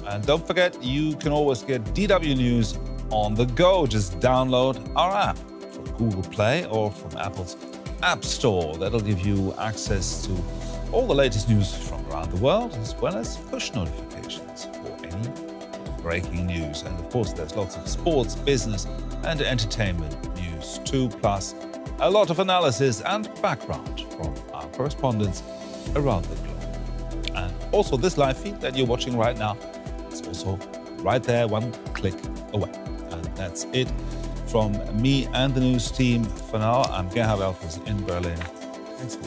And don't forget, you can always get DW News on the go. Just download our app from Google Play or from Apple's App Store. That'll give you access to all the latest news from around the world, as well as push notifications for any breaking news. And of course, there's lots of sports, business, and entertainment news too, plus a lot of analysis and background from our correspondents around the globe. And also this live feed that you're watching right now is also right there, one click away. And that's it from me and the news team for now. I'm Gerhard Elfers in Berlin. Thanks for watching.